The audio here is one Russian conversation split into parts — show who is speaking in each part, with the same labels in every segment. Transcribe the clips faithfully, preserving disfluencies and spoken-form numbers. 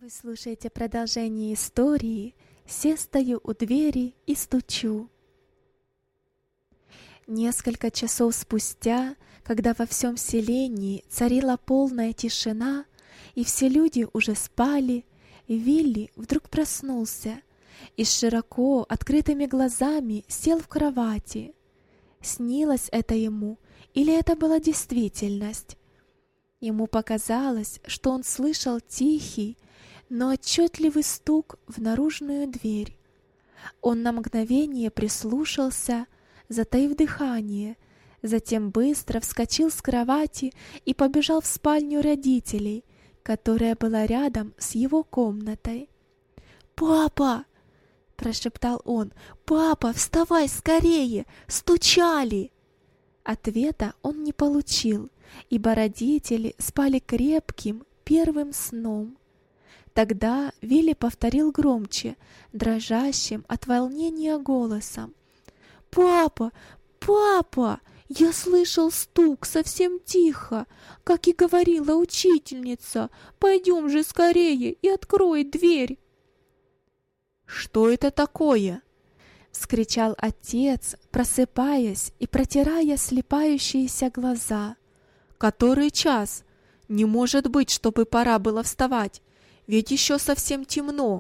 Speaker 1: Вы слушаете продолжение истории «Се стою у двери и стучу». Несколько часов спустя, когда во всем селении царила полная тишина, и все люди уже спали, Вилли вдруг проснулся и с широко открытыми глазами сел в кровати. Снилось это ему, или это была действительность? Ему показалось, что он слышал тихий, но отчетливый стук в наружную дверь. Он на мгновение прислушался, затаив дыхание, затем быстро вскочил с кровати и побежал в спальню родителей, которая была рядом с его комнатой. «Папа!» — прошептал он. «Папа, вставай скорее! Стучали!» Ответа он не получил, ибо родители спали крепким первым сном. Тогда Вилли повторил громче, дрожащим от волнения голосом. «Папа! Папа! Я слышал стук совсем тихо, как и говорила учительница. Пойдем же скорее и открой дверь!»
Speaker 2: «Что это такое?»
Speaker 1: — вскричал отец, просыпаясь и протирая слепающиеся глаза.
Speaker 2: «Который час? Не может быть, чтобы пора было вставать, ведь еще совсем темно».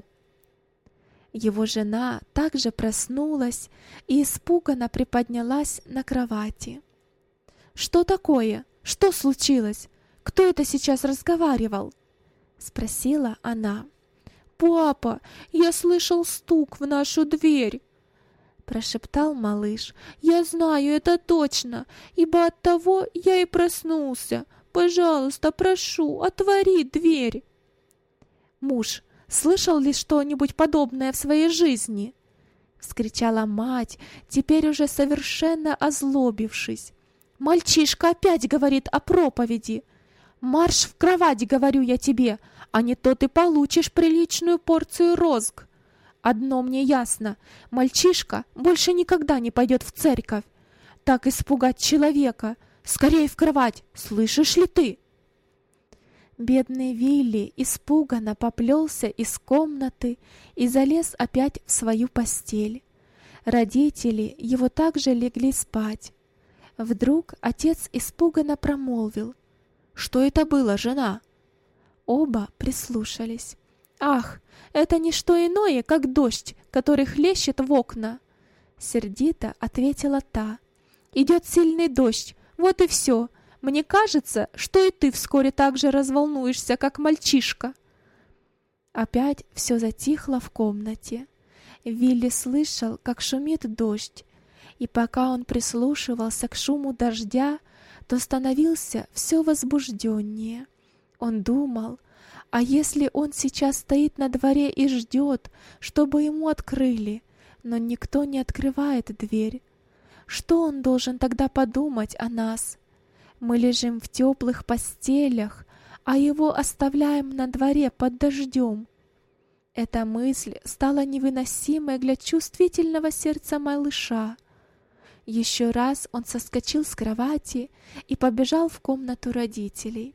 Speaker 1: Его жена также проснулась и испуганно приподнялась на кровати. «Что такое? Что случилось? Кто это сейчас разговаривал?» — спросила она. «Папа, я слышал стук в нашу дверь!» — прошептал малыш. «Я знаю это точно, ибо от того я и проснулся. Пожалуйста, прошу, отвори дверь!» «Муж, слышал ли что-нибудь подобное в своей жизни?» — вскричала мать, теперь уже совершенно озлобившись. «Мальчишка опять говорит о проповеди. Марш в кровать, говорю я тебе, а не то ты получишь приличную порцию розг. Одно мне ясно, мальчишка больше никогда не пойдет в церковь. Так испугать человека. Скорее в кровать, слышишь ли ты?» Бедный Вилли испуганно поплелся из комнаты и залез опять в свою постель. Родители его также легли спать. Вдруг отец испуганно промолвил:
Speaker 2: «Что это было, жена?»
Speaker 1: Оба прислушались. «Ах, это не что иное, как дождь, который хлещет в окна!» Сердито ответила та. «Идет сильный дождь, вот и все. Мне кажется, что и ты вскоре так же разволнуешься, как мальчишка». Опять все затихло в комнате. Вилли слышал, как шумит дождь, и пока он прислушивался к шуму дождя, то становился все возбужденнее. Он думал, а если он сейчас стоит на дворе и ждет, чтобы ему открыли, но никто не открывает дверь? Что он должен тогда подумать о нас? Мы лежим в теплых постелях, а его оставляем на дворе под дождем. Эта мысль стала невыносимой для чувствительного сердца малыша. Еще раз он соскочил с кровати и побежал в комнату родителей.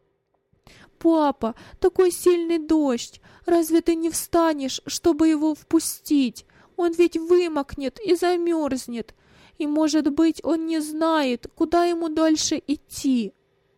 Speaker 1: «Папа, такой сильный дождь! Разве ты не встанешь, чтобы его впустить? Он ведь вымокнет и замерзнет, и, может быть, он не знает, куда ему дальше идти».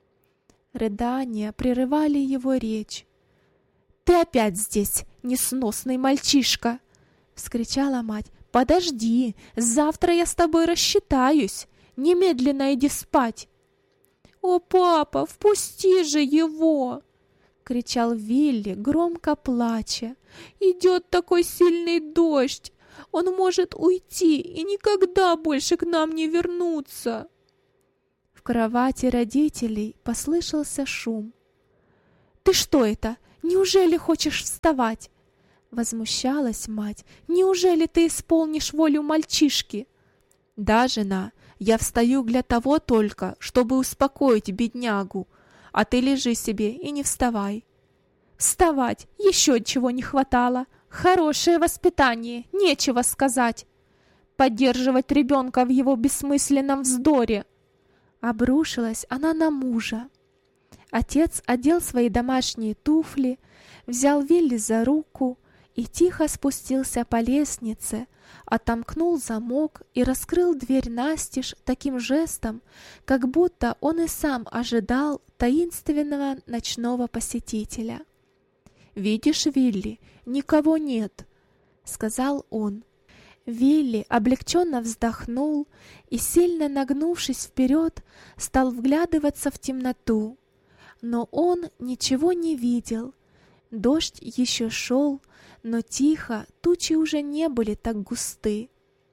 Speaker 1: Рыдания прерывали его речь. «Ты опять здесь, несносный мальчишка!» — вскричала мать. «Подожди, завтра я с тобой рассчитаюсь. Немедленно иди спать». «О, папа, впусти же его!» — кричал Вилли, громко плача. «Идет такой сильный дождь! Он может уйти и никогда больше к нам не вернуться!» В кровати родителей послышался шум. «Ты что это? Неужели хочешь вставать?» Возмущалась мать. «Неужели ты исполнишь волю мальчишки?»
Speaker 2: «Да, жена, я встаю для того только, чтобы успокоить беднягу, а ты лежи себе и не вставай».
Speaker 1: «Вставать! Еще чего не хватало! Хорошее воспитание, нечего сказать! Поддерживать ребенка в его бессмысленном вздоре!» Обрушилась она на мужа. Отец одел свои домашние туфли, взял Вилли за руку и тихо спустился по лестнице, отомкнул замок и раскрыл дверь настежь таким жестом, как будто он и сам ожидал таинственного ночного посетителя. «Видишь, Вилли, никого нет», — сказал он. Вилли облегченно вздохнул и, сильно нагнувшись вперед, стал вглядываться в темноту. Но он ничего не видел. Дождь еще шел, но тихо, тучи уже не были так густы.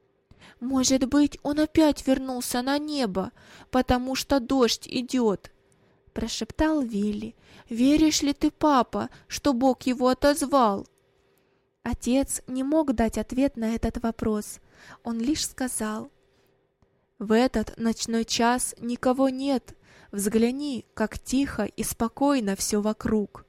Speaker 1: «Может быть, он опять вернулся на небо, потому что дождь идет», — прошептал Вилли. «Веришь ли ты, папа, что Бог его отозвал?» Отец не мог дать ответ на этот вопрос. Он лишь сказал: «В этот ночной час никого нет. Взгляни, как тихо и спокойно все вокруг».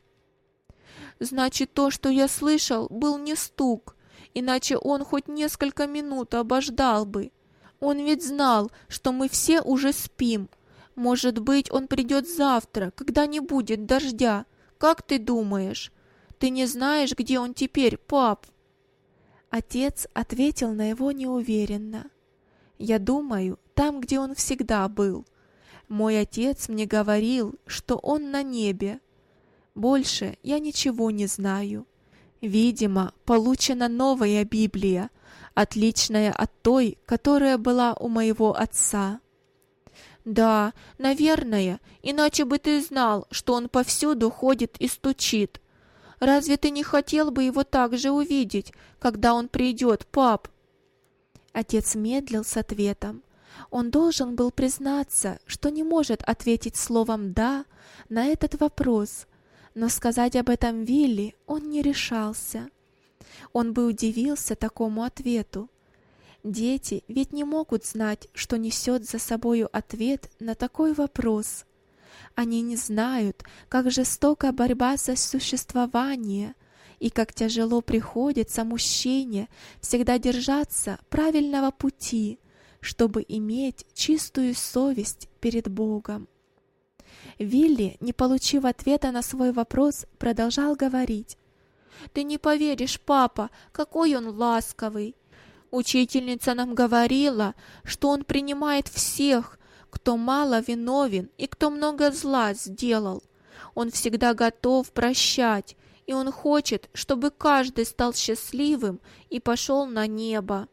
Speaker 1: «Значит, то, что я слышал, был не стук, иначе он хоть несколько минут обождал бы. Он ведь знал, что мы все уже спим. Может быть, он придет завтра, когда не будет дождя. Как ты думаешь? Ты не знаешь, где он теперь, пап?» Отец ответил на его неуверенно: «Я думаю, там, где он всегда был. Мой отец мне говорил, что он на небе. Больше я ничего не знаю. Видимо, получена новая Библия, отличная от той, которая была у моего отца». «Да, наверное, иначе бы ты знал, что он повсюду ходит и стучит. Разве ты не хотел бы его так же увидеть, когда он придет, пап?» Отец медлил с ответом. Он должен был признаться, что не может ответить словом «да» на этот вопрос, но сказать об этом Вилли он не решался. Он бы удивился такому ответу. Дети ведь не могут знать, что несет за собою ответ на такой вопрос. Они не знают, как жестока борьба за существование и как тяжело приходится мужчине всегда держаться правильного пути, чтобы иметь чистую совесть перед Богом. Вилли, не получив ответа на свой вопрос, продолжал говорить: «Ты не поверишь, папа, какой он ласковый. Учительница нам говорила, что он принимает всех, кто мало виновен и кто много зла сделал. Он всегда готов прощать, и он хочет, чтобы каждый стал счастливым и пошел на небо».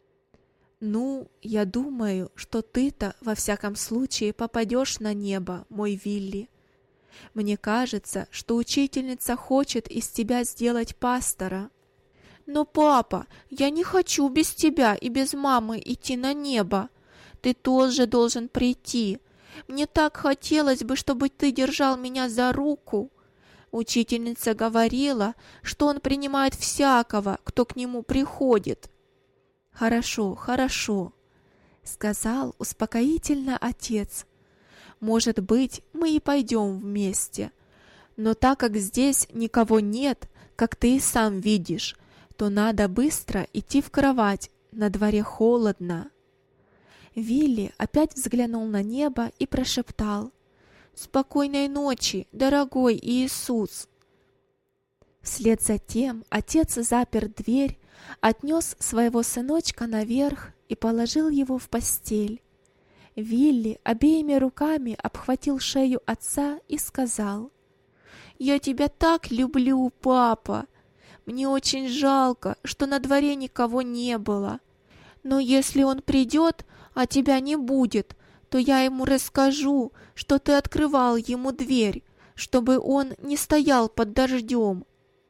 Speaker 1: «Ну, я думаю, что ты-то во всяком случае попадешь на небо, мой Вилли. Мне кажется, что учительница хочет из тебя сделать пастора». «Но, папа, я не хочу без тебя и без мамы идти на небо. Ты тоже должен прийти. Мне так хотелось бы, чтобы ты держал меня за руку. Учительница говорила, что он принимает всякого, кто к нему приходит». «Хорошо, хорошо», — сказал успокоительно отец. «Может быть, мы и пойдем вместе. Но так как здесь никого нет, как ты и сам видишь, то надо быстро идти в кровать, на дворе холодно». Вилли опять взглянул на небо и прошептал: «Спокойной ночи, дорогой Иисус». Вслед за тем отец запер дверь, отнес своего сыночка наверх и положил его в постель. Вилли обеими руками обхватил шею отца и сказал: «Я тебя так люблю, папа. Мне очень жалко, что на дворе никого не было. Но если он придет, а тебя не будет, то я ему расскажу, что ты открывал ему дверь, чтобы он не стоял под дождем».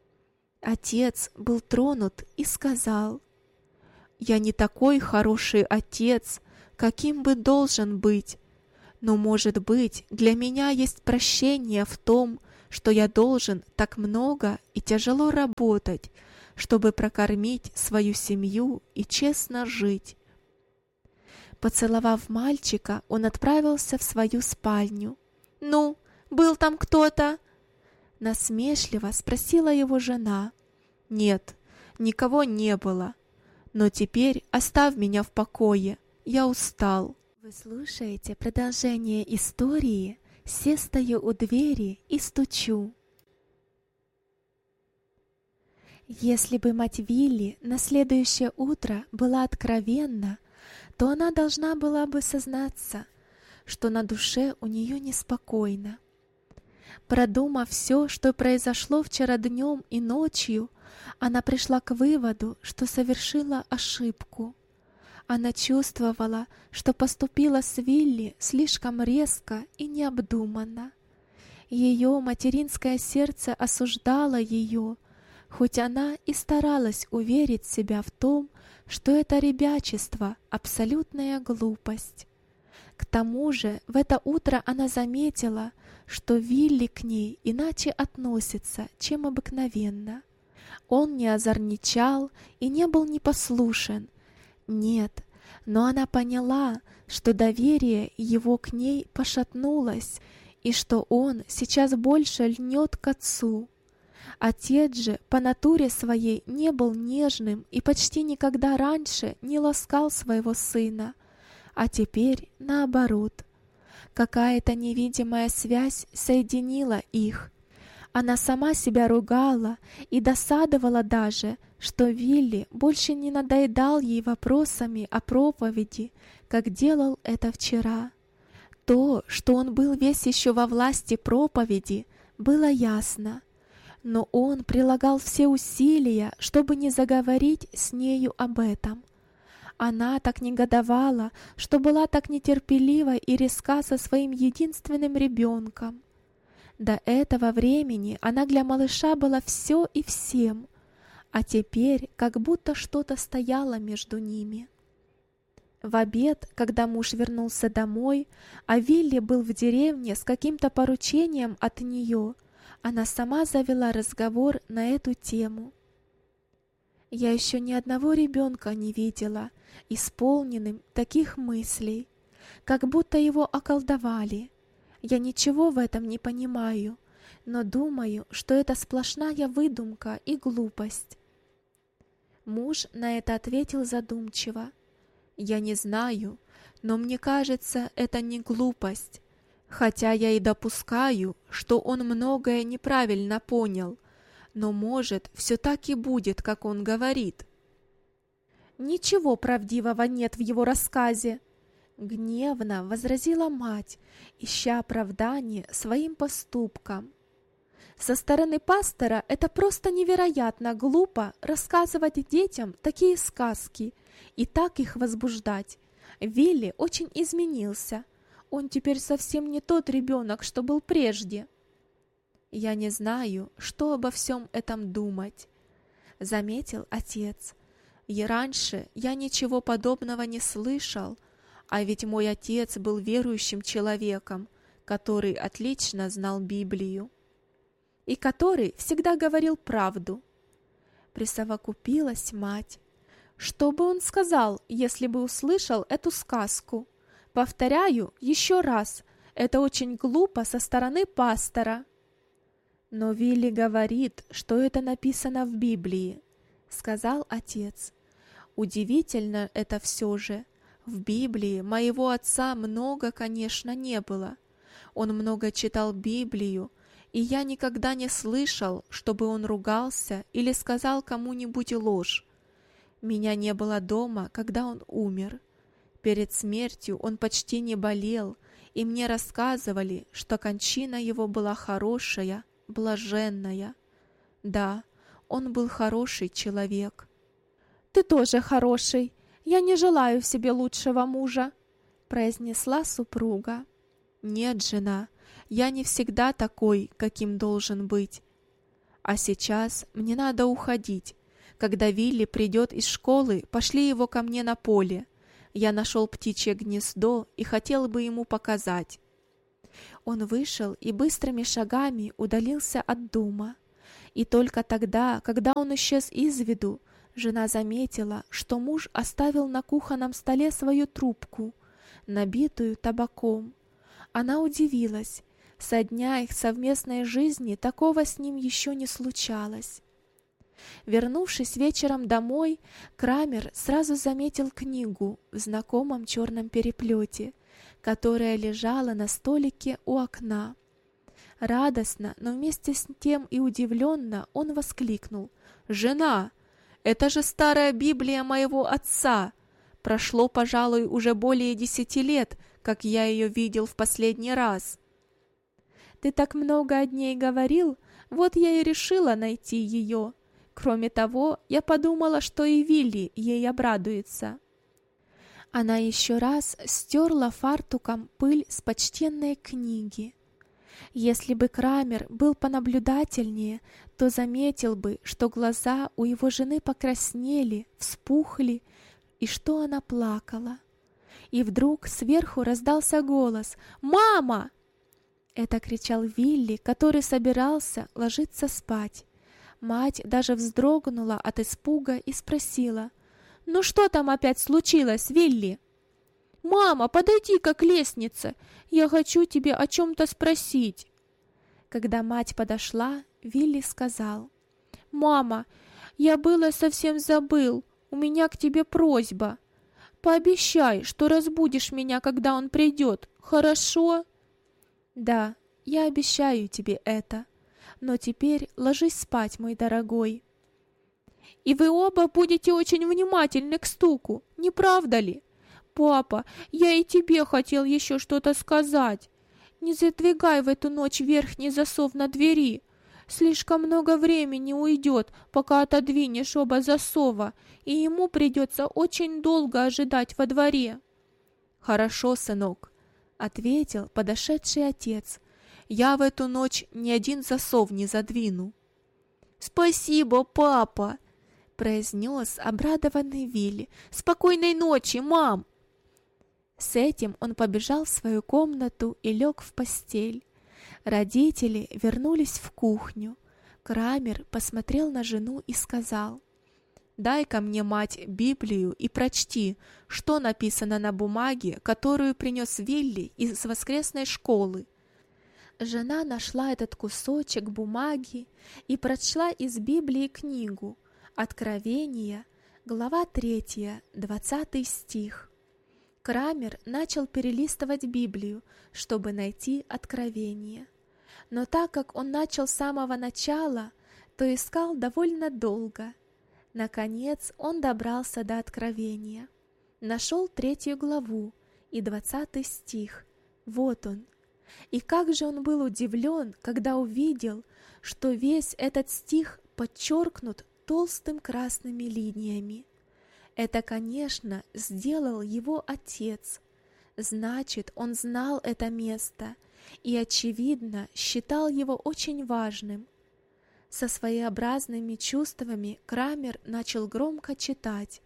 Speaker 1: Отец был тронут и сказал: «Я не такой хороший отец, каким бы должен быть, но, может быть, для меня есть прощение в том, что я должен так много и тяжело работать, чтобы прокормить свою семью и честно жить». Поцеловав мальчика, он отправился в свою спальню. «Ну, был там кто-то?» Насмешливо спросила его жена. «Нет, никого не было. Но теперь оставь меня в покое, я устал». Вы слушаете продолжение истории Се стою у двери и стучу. Если бы мать Вилли на следующее утро была откровенна, то она должна была бы сознаться, что на душе у нее неспокойно. Продумав все, что произошло вчера днем и ночью, она пришла к выводу, что совершила ошибку. Она чувствовала, что поступила с Вилли слишком резко и необдуманно. Ее материнское сердце осуждало ее, хоть она и старалась уверить себя в том, что это ребячество — абсолютная глупость. К тому же в это утро она заметила, что Вилли к ней иначе относится, чем обыкновенно. Он не озорничал и не был непослушен. Нет, но она поняла, что доверие его к ней пошатнулось, и что он сейчас больше льнет к отцу. Отец же по натуре своей не был нежным и почти никогда раньше не ласкал своего сына, а теперь наоборот. Какая-то невидимая связь соединила их. Она сама себя ругала и досадовала даже, что Вилли больше не надоедал ей вопросами о проповеди, как делал это вчера. То, что он был весь еще во власти проповеди, было ясно. Но он прилагал все усилия, чтобы не заговорить с нею об этом. Она так негодовала, что была так нетерпелива и резка со своим единственным ребенком. До этого времени она для малыша была все и всем, а теперь как будто что-то стояло между ними. В обед, когда муж вернулся домой, а Вилли был в деревне с каким-то поручением от нее, она сама завела разговор на эту тему. «Я еще ни одного ребенка не видела, исполненным таких мыслей, как будто его околдовали. Я ничего в этом не понимаю, но думаю, что это сплошная выдумка и глупость». Муж на это ответил задумчиво. «Я не знаю, но мне кажется, это не глупость, хотя я и допускаю, что он многое неправильно понял, но, может, все так и будет, как он говорит». «Ничего правдивого нет в его рассказе», — гневно возразила мать, ища оправдание своим поступкам. «Со стороны пастора это просто невероятно глупо рассказывать детям такие сказки и так их возбуждать. Вилли очень изменился. Он теперь совсем не тот ребенок, что был прежде». «Я не знаю, что обо всем этом думать», — заметил отец. «И раньше я ничего подобного не слышал, а ведь мой отец был верующим человеком, который отлично знал Библию и который всегда говорил правду». Присовокупилась мать. «Что бы он сказал, если бы услышал эту сказку? Повторяю еще раз, это очень глупо со стороны пастора». «Но Вилли говорит, что это написано в Библии», — сказал отец. «Удивительно это все же. В Библии моего отца много, конечно, не было. Он много читал Библию, и я никогда не слышал, чтобы он ругался или сказал кому-нибудь ложь. Меня не было дома, когда он умер. Перед смертью он почти не болел, и мне рассказывали, что кончина его была хорошая, блаженная. Да, он был хороший человек». «Ты тоже хороший. Я не желаю себе лучшего мужа», — произнесла супруга. «Нет, жена, я не всегда такой, каким должен быть. А сейчас мне надо уходить. Когда Вилли придет из школы, пошли его ко мне на поле. Я нашел птичье гнездо и хотел бы ему показать». Он вышел и быстрыми шагами удалился от дома. И только тогда, когда он исчез из виду, жена заметила, что муж оставил на кухонном столе свою трубку, набитую табаком. Она удивилась. Со дня их совместной жизни такого с ним еще не случалось. Вернувшись вечером домой, Крамер сразу заметил книгу в знакомом черном переплете, которая лежала на столике у окна. Радостно, но вместе с тем и удивленно он воскликнул: «Жена, это же старая Библия моего отца! Прошло, пожалуй, уже более десяти лет, как я ее видел в последний раз».
Speaker 2: «Ты так много о ней говорил, вот я и решила найти ее. Кроме того, я подумала, что и Вилли ей обрадуется». Она еще раз стерла фартуком пыль с почтенной книги. Если бы Крамер был понаблюдательнее, то заметил бы, что глаза у его жены покраснели, вспухли, и что она плакала. И вдруг сверху раздался голос: «Мама!» Это кричал Вилли, который собирался ложиться спать. Мать даже вздрогнула от испуга и спросила: «Ну что там опять случилось, Вилли?» «Мама, подойди-ка к лестнице, я хочу тебе о чем-то спросить». Когда мать подошла, Вилли сказал: «Мама, я было совсем забыл, у меня к тебе просьба. Пообещай, что разбудишь меня, когда он придет, хорошо?» «Да, я обещаю тебе это, но теперь ложись спать, мой дорогой». «И вы оба будете очень внимательны к стуку, не правда ли? Папа, я и тебе хотел еще что-то сказать. Не задвигай в эту ночь верхний засов на двери. Слишком много времени уйдет, пока отодвинешь оба засова, и ему придется очень долго ожидать во дворе». «Хорошо, сынок», — ответил подошедший отец. «Я в эту ночь ни один засов не задвину».
Speaker 1: «Спасибо, папа», —
Speaker 2: произнес обрадованный Вилли. «Спокойной ночи, мам!» С этим он побежал в свою комнату и лег в постель. Родители вернулись в кухню. Крамер посмотрел на жену и сказал: «Дай-ка мне, мать, Библию и прочти, что написано на бумаге, которую принес Вилли из воскресной школы». Жена нашла этот кусочек бумаги и прочла из Библии книгу «Откровение», глава третья, двадцатый стих. Крамер начал перелистывать Библию, чтобы найти откровение. Но так как он начал с самого начала, то искал довольно долго. Наконец он добрался до откровения. Нашел третью главу и двадцатый стих. Вот он. И как же он был удивлен, когда увидел, что весь этот стих подчеркнут толстым красными линиями. Это, конечно, сделал его отец. Значит, он знал это место и, очевидно, считал его очень важным. Со своеобразными чувствами Крамер начал громко читать: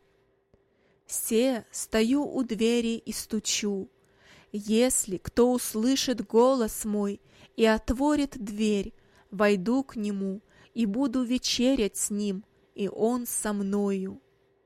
Speaker 2: «Се стою у двери и стучу. Если кто услышит голос мой и отворит дверь, войду к нему и буду вечерять с ним, и он со мною».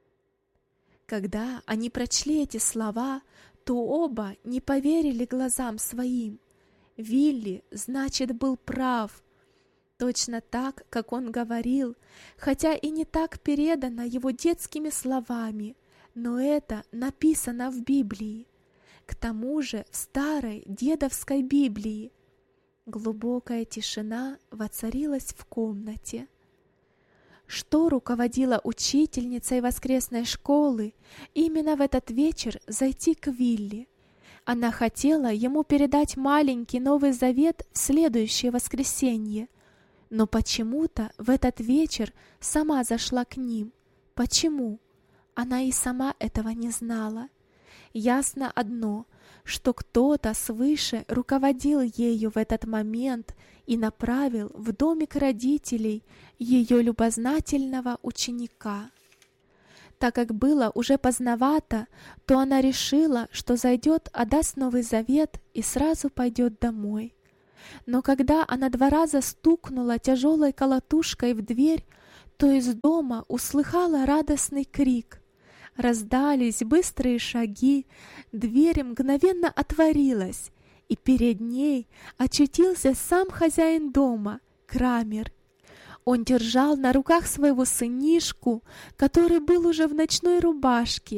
Speaker 2: Когда они прочли эти слова, то оба не поверили глазам своим. Вилли, значит, был прав. Точно так, как он говорил, хотя и не так передано его детскими словами, но это написано в Библии. К тому же в старой дедовской Библии. Глубокая тишина воцарилась в комнате. Что руководило учительницей воскресной школы именно в этот вечер зайти к Вилли? Она хотела ему передать маленький Новый Завет в следующее воскресенье, но почему-то в этот вечер сама зашла к ним. Почему? Она и сама этого не знала. Ясно одно, что кто-то свыше руководил ею в этот момент и направил в домик родителей ее любознательного ученика. Так как было уже поздновато, то она решила, что зайдет, отдаст Новый Завет и сразу пойдет домой. Но когда она два раза стукнула тяжелой колотушкой в дверь, то из дома услыхала радостный крик. Раздались быстрые шаги, дверь мгновенно отворилась, и перед ней очутился сам хозяин дома, Крамер. Он держал на руках своего сынишку, который был уже в ночной рубашке,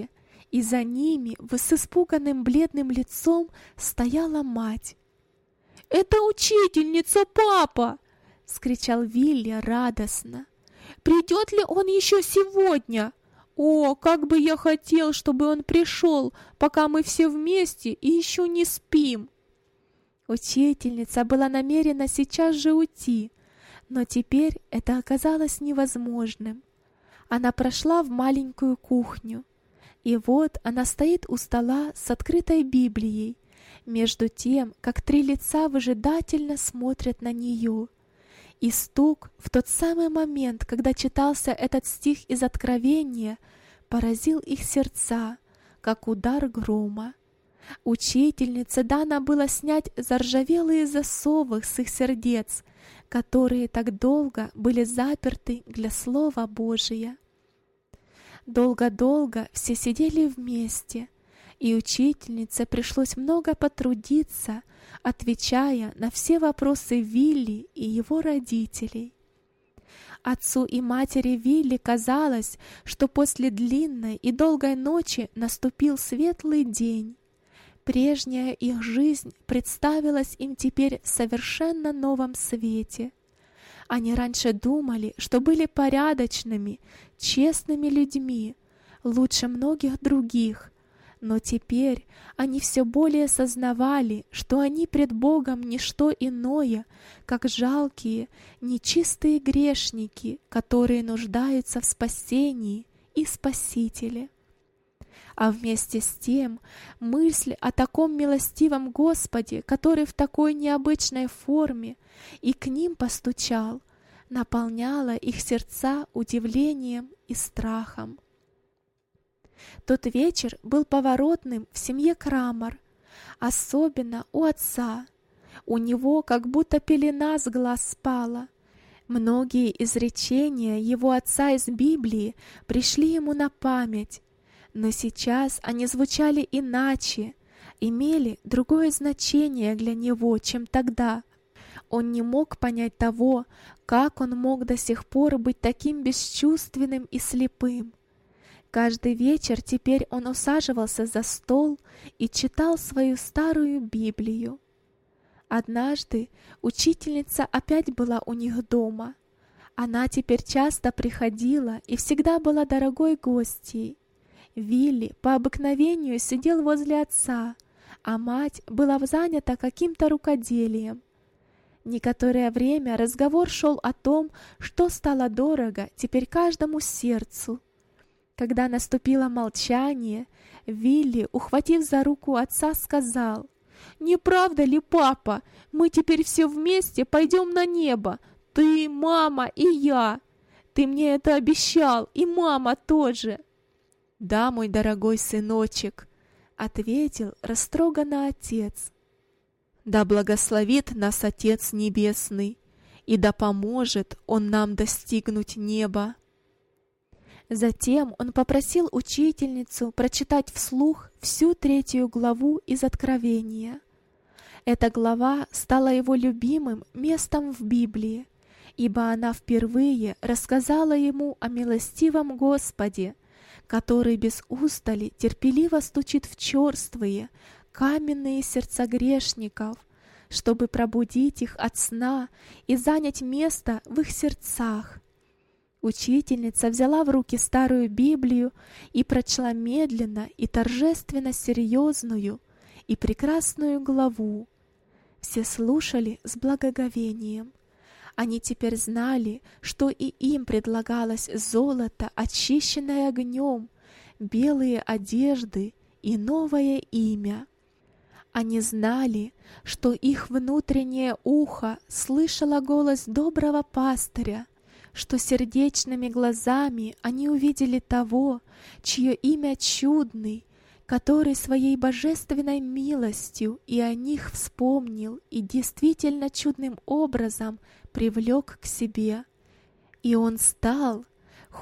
Speaker 1: и за ними с испуганным бледным лицом стояла мать. «Это учительница, папа!» — вскричал Вилли радостно. «Придет ли он еще сегодня? О, как бы я хотел, чтобы он пришел, пока мы все вместе и еще не спим!» Учительница была намерена сейчас же уйти, но теперь это оказалось невозможным. Она прошла в маленькую кухню, и вот она стоит у стола с открытой Библией, между тем, как три лица выжидательно смотрят на нее. И стук в тот самый момент, когда читался этот стих из Откровения, поразил их сердца, как удар грома. Учительнице дано было снять заржавелые засовы с их сердец, которые так долго были заперты для Слова Божия. Долго-долго все сидели вместе, и учительнице пришлось много потрудиться, отвечая на все вопросы Вилли и его родителей. Отцу и матери Вилли казалось, что после длинной и долгой ночи наступил светлый день. Прежняя их жизнь представилась им теперь в совершенно новом свете. Они раньше думали, что были порядочными, честными людьми, лучше многих других, но теперь они все более сознавали, что они пред Богом не что иное, как жалкие, нечистые грешники, которые нуждаются в спасении и Спасителе. А вместе с тем мысль о таком милостивом Господе, который в такой необычной форме и к ним постучал, наполняла их сердца удивлением и страхом. Тот вечер был поворотным в семье Крамер, особенно у отца. У него как будто пелена с глаз спала. Многие изречения его отца из Библии пришли ему на память, но сейчас они звучали иначе, имели другое значение для него, чем тогда. Он не мог понять того, как он мог до сих пор быть таким бесчувственным и слепым. Каждый вечер теперь он усаживался за стол и читал свою старую Библию. Однажды учительница опять была у них дома. Она теперь часто приходила и всегда была дорогой гостьей. Вилли по обыкновению сидел возле отца, а мать была занята каким-то рукоделием. Некоторое время разговор шел о том, что стало дорого теперь каждому сердцу. Когда наступило молчание, Вилли, ухватив за руку отца, сказал: «Не правда ли, папа, мы теперь все вместе пойдем на небо, ты, мама и я? Ты мне это обещал, и мама тоже». «Да, мой дорогой сыночек», — ответил растроганно отец. «Да благословит нас Отец Небесный, и да поможет Он нам достигнуть неба». Затем он попросил учительницу прочитать вслух всю третью главу из Откровения. Эта глава стала его любимым местом в Библии, ибо она впервые рассказала ему о милостивом Господе, который без устали терпеливо стучит в черствые, каменные сердца грешников, чтобы пробудить их от сна и занять место в их сердцах. Учительница взяла в руки старую Библию и прочла медленно и торжественно серьезную и прекрасную главу. Все слушали с благоговением. Они теперь знали, что и им предлагалось золото, очищенное огнем, белые одежды и новое имя. Они знали, что их внутреннее ухо слышало голос доброго пастыря, что сердечными глазами они увидели того, чье имя чудный, который своей божественной милостью и о них вспомнил и действительно чудным образом привлек к себе. И он стал